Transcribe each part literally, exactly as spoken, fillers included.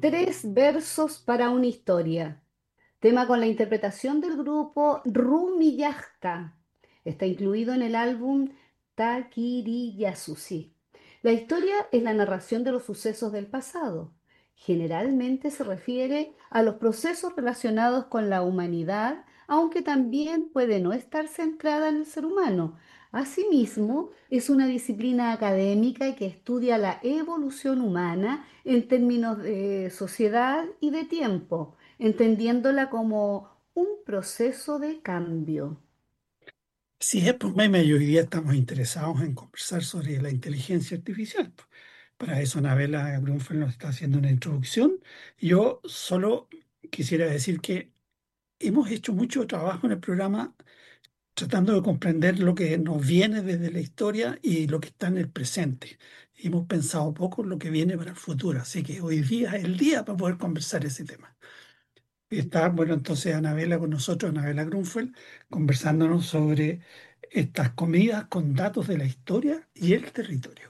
Tres versos para una historia. Tema con la interpretación del grupo Rumi Yahka. Está incluido en el álbum Takiriyasushi. La historia es la narración de los sucesos del pasado. Generalmente se refiere a los procesos relacionados con la humanidad, aunque también puede no estar centrada en el ser humano. Asimismo, es una disciplina académica que estudia la evolución humana en términos de sociedad y de tiempo, entendiéndola como un proceso de cambio. Si es por meme y hoy día estamos interesados en conversar sobre la inteligencia artificial. Para eso, Anabela Grunfeld nos está haciendo una introducción. Yo solo quisiera decir que hemos hecho mucho trabajo en el programa tratando de comprender lo que nos viene desde la historia y lo que está en el presente. Y hemos pensado poco en lo que viene para el futuro, así que hoy día es el día para poder conversar ese tema. Está, bueno, entonces Anabela con nosotros, Anabela Grunfeld, conversándonos sobre estas comidas con datos de la historia y el territorio.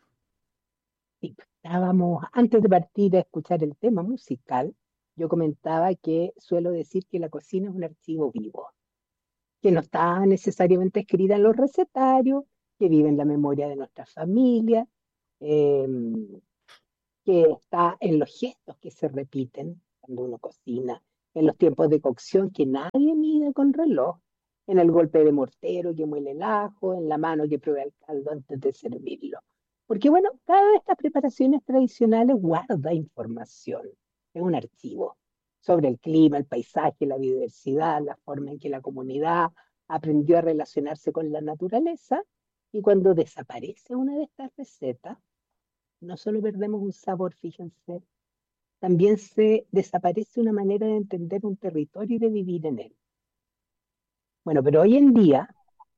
Sí, pues, estábamos, antes de partir a escuchar el tema musical, yo comentaba que suelo decir que la cocina es un archivo vivo, que no está necesariamente escrita en los recetarios, que vive en la memoria de nuestra familia, eh, que está en los gestos que se repiten cuando uno cocina, en los tiempos de cocción que nadie mide con reloj, en el golpe de mortero que muele el ajo, en la mano que prueba el caldo antes de servirlo. Porque bueno, cada de estas preparaciones tradicionales guarda información, es un archivo sobre el clima, el paisaje, la biodiversidad, la forma en que la comunidad aprendió a relacionarse con la naturaleza, y cuando desaparece una de estas recetas, no solo perdemos un sabor, fíjense, también se desaparece una manera de entender un territorio y de vivir en él. Bueno, pero hoy en día,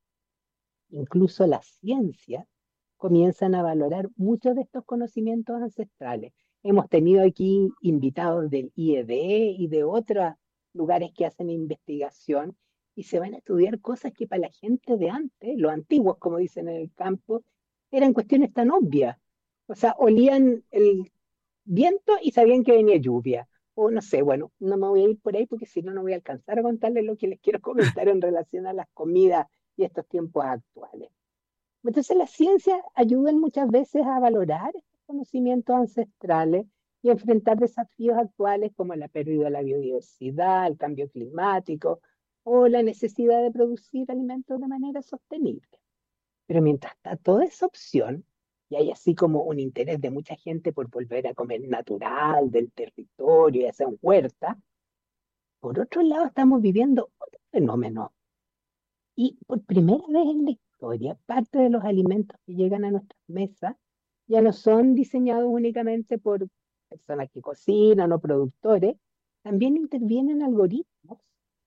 incluso la ciencia comienzan a valorar muchos de estos conocimientos ancestrales. Hemos tenido aquí invitados del I E D y de otros lugares que hacen investigación y se van a estudiar cosas que para la gente de antes, los antiguos, como dicen en el campo, eran cuestiones tan obvias. O sea, olían el viento y sabían que venía lluvia. O no sé, bueno, no me voy a ir por ahí porque si no, no voy a alcanzar a contarles lo que les quiero comentar en relación a las comidas y estos tiempos actuales. Entonces, la ciencia ayuda muchas veces a valorar estos conocimientos ancestrales y a enfrentar desafíos actuales como la pérdida de la biodiversidad, el cambio climático o la necesidad de producir alimentos de manera sostenible. Pero mientras está toda esa opción, y hay así como un interés de mucha gente por volver a comer natural, del territorio, ya sea en huerta, por otro lado estamos viviendo otro fenómeno. Y por primera vez en la historia, parte de los alimentos que llegan a nuestras mesas ya no son diseñados únicamente por personas que cocinan o productores, también intervienen algoritmos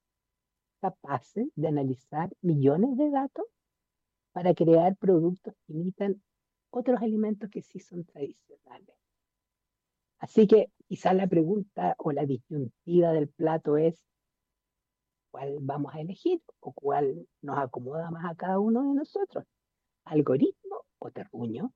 capaces de analizar millones de datos para crear productos que imitan otros alimentos que sí son tradicionales. Así que quizá la pregunta o la disyuntiva del plato es cuál vamos a elegir o cuál nos acomoda más a cada uno de nosotros, algoritmo o terruño.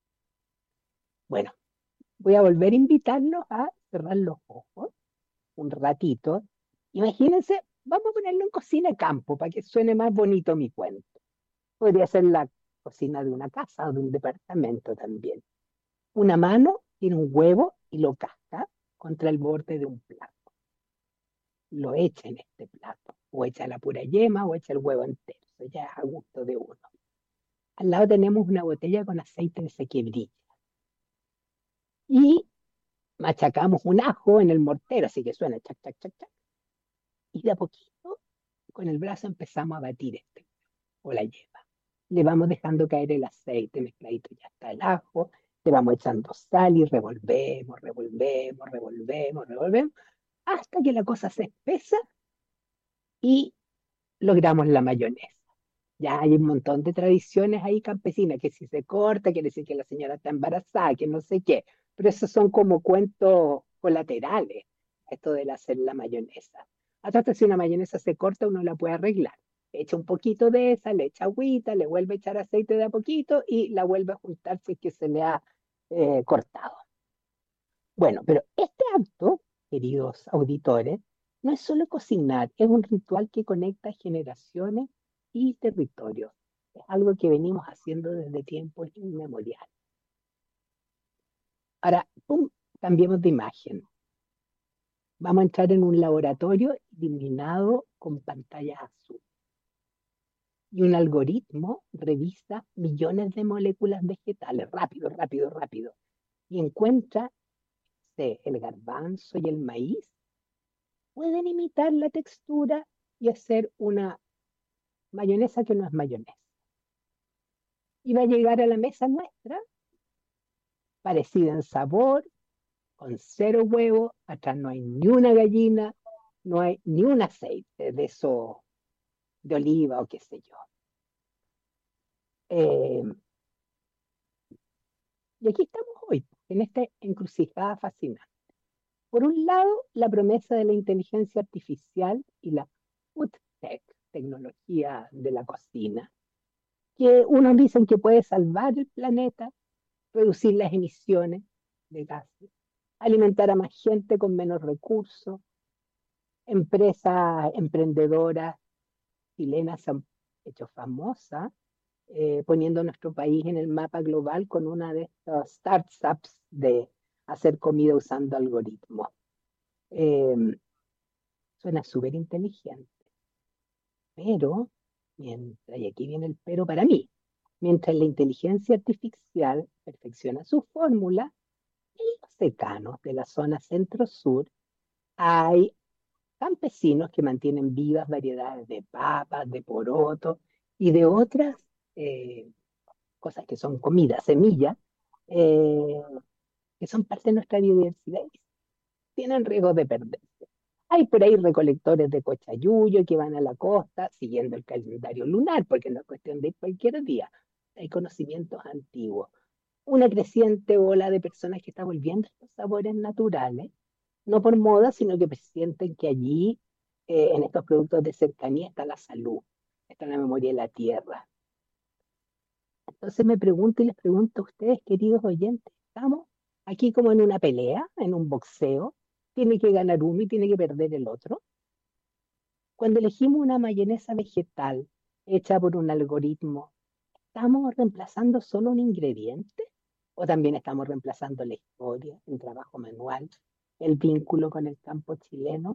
Bueno, voy a volver a invitarlos a cerrar los ojos un ratito. Imagínense, vamos a ponerlo en cocina campo para que suene más bonito mi cuento. Podría ser la cocina de una casa o de un departamento también. Una mano tiene un huevo y lo casca contra el borde de un plato. Lo echa en este plato, o echa la pura yema o echa el huevo entero. Eso ya es a gusto de uno. Al lado tenemos una botella con aceite de sequebrilla y machacamos un ajo en el mortero, así que suena chac, chac, chac, chac. Y de a poquito, con el brazo empezamos a batir este o la yema. Le vamos dejando caer el aceite mezcladito, ya está el ajo, le vamos echando sal y revolvemos, revolvemos, revolvemos, revolvemos, hasta que la cosa se espesa y logramos la mayonesa. Ya hay un montón de tradiciones ahí campesinas, que si se corta, quiere decir que la señora está embarazada, que no sé qué, pero esos son como cuentos colaterales, esto de hacer la mayonesa. Hasta si una mayonesa se corta, uno la puede arreglar. Echa un poquito de esa, le echa agüita, le vuelve a echar aceite de a poquito y la vuelve a juntar si es que se le ha eh, cortado. Bueno, pero este queridos auditores, no es solo cocinar, es un ritual que conecta generaciones y territorios. Es algo que venimos haciendo desde tiempos inmemoriales. Ahora, pum, cambiemos de imagen. Vamos a entrar en un laboratorio iluminado con pantallas azul. Y un algoritmo revisa millones de moléculas vegetales, rápido, rápido, rápido, y encuentra que el garbanzo y el maíz pueden imitar la textura y hacer una mayonesa que no es mayonesa. Y va a llegar a la mesa nuestra, parecida en sabor, con cero huevo, atrás no hay ni una gallina, no hay ni un aceite de eso, de oliva o qué sé yo. Eh, y aquí estamos hoy, en esta encrucijada fascinante. Por un lado, la promesa de la inteligencia artificial y la food tech, tecnología de la cocina, que unos dicen que puede salvar el planeta, reducir las emisiones de gases, alimentar a más gente con menos recursos. Empresas emprendedoras chilenas se han hecho famosas, eh, poniendo nuestro país en el mapa global con una de estas startups de hacer comida usando algoritmos. Eh, Suena súper inteligente, pero, mientras, y aquí viene el pero para mí, mientras la inteligencia artificial perfecciona su fórmula, en los secanos de la zona centro-sur hay campesinos que mantienen vivas variedades de papas, de porotos y de otras eh, cosas que son comidas, semillas, eh, que son parte de nuestra biodiversidad y tienen riesgo de perderse. Hay por ahí recolectores de cochayuyo que van a la costa siguiendo el calendario lunar, porque no es cuestión de ir cualquier día. Hay conocimientos antiguos. Una creciente ola de personas que está volviendo a estos sabores naturales, no por moda, sino que sienten que allí, eh, en estos productos de cercanía, está la salud, está la memoria de la tierra. Entonces me pregunto y les pregunto a ustedes, queridos oyentes, ¿estamos aquí como en una pelea, en un boxeo? ¿Tiene que ganar uno y tiene que perder el otro? Cuando elegimos una mayonesa vegetal hecha por un algoritmo, ¿estamos reemplazando solo un ingrediente? ¿O también estamos reemplazando la historia, el trabajo manual, el vínculo con el campo chileno?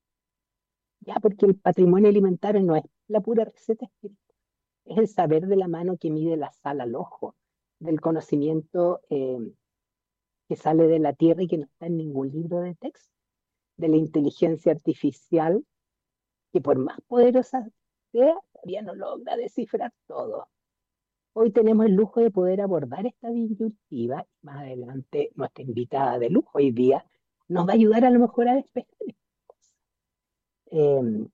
Ya, porque el patrimonio alimentario no es la pura receta escrita, es el saber de la mano que mide la sal al ojo, del conocimiento eh, que sale de la tierra y que no está en ningún libro de texto, de la inteligencia artificial que por más poderosa sea, todavía no logra descifrar todo. Hoy tenemos el lujo de poder abordar esta disyuntiva. Más adelante, nuestra invitada de lujo hoy día nos va a ayudar a lo mejor a despejar estas cosas. Eh,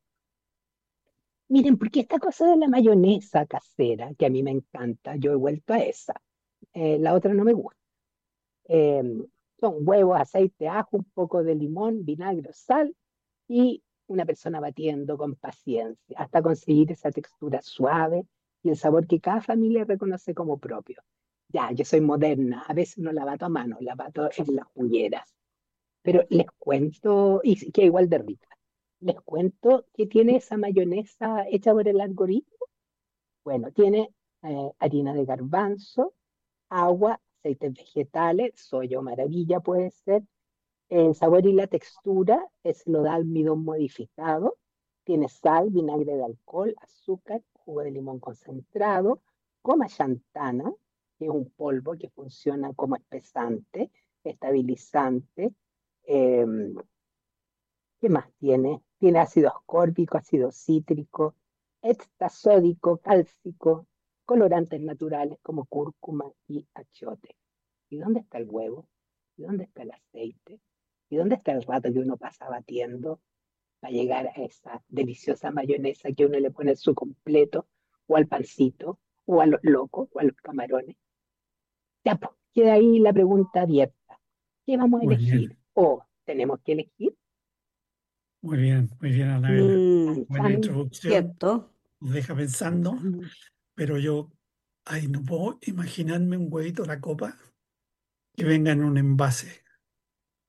Miren, porque esta cosa de la mayonesa casera, que a mí me encanta, yo he vuelto a esa. Eh, la otra no me gusta. Eh, Son huevos, aceite, ajo, un poco de limón, vinagre, sal y una persona batiendo con paciencia hasta conseguir esa textura suave y el sabor que cada familia reconoce como propio. Ya, yo soy moderna, a veces no la bato a mano, la bato en las jugueras, pero les cuento, y que igual de rica, les cuento que tiene esa mayonesa hecha por el algoritmo. Bueno, tiene eh, harina de garbanzo, agua, aceites vegetales, soya o maravilla puede ser, el sabor y la textura es, lo da almidón modificado. Tiene sal, vinagre de alcohol, azúcar, jugo de limón concentrado, goma xantana, que es un polvo que funciona como espesante, estabilizante. Eh, ¿Qué más tiene? Tiene ácido ascórbico, ácido cítrico, extra sódico, cálcico, colorantes naturales como cúrcuma y achiote. ¿Y dónde está el huevo? ¿Y dónde está el aceite? ¿Y dónde está el rato que uno pasa batiendo para llegar a esa deliciosa mayonesa que uno le pone en su completo, o al pancito, o a los locos, o a los camarones? Ya, pues, queda ahí la pregunta abierta. ¿Qué vamos a Muy elegir? bien, ¿O tenemos que elegir? muy bien, muy bien, Anabela. Mm, Chan, Buena chan, introducción, cierto. nos deja chan, pensando, chan. pero yo, ay, no puedo imaginarme un huevito a la copa que venga en un envase.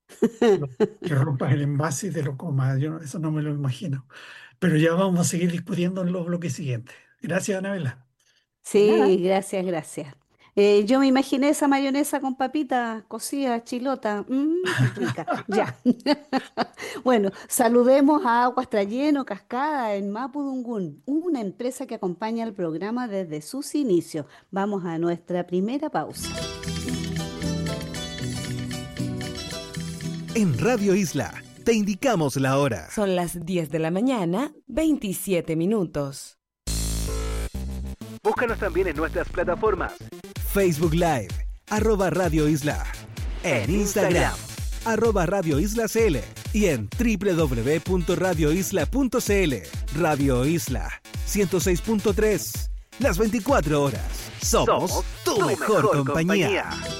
Que rompas el envase y te lo comas. Yo no- eso no me lo imagino. Pero ya vamos a seguir discutiendo en los bloques siguientes. Gracias, Anabela. De nada. Sí, gracias, gracias. Eh, yo me imaginé esa mayonesa con papita cocida, chilota, mm, rica, ya. Bueno, saludemos a Aguas Trayeno Cascada en Mapudungún, una empresa que acompaña el programa desde sus inicios. Vamos a nuestra primera pausa. En Radio Isla te indicamos la hora. Son las diez de la mañana, veintisiete minutos. Búscanos también en nuestras plataformas. Facebook Live, arroba Radio Isla. En Instagram, arroba Radio Isla C L. Y en doble u doble u doble u punto radio isla punto c l. Radio Isla, ciento seis punto tres. Las veinticuatro horas. Somos, Somos tu, tu mejor, mejor compañía. compañía.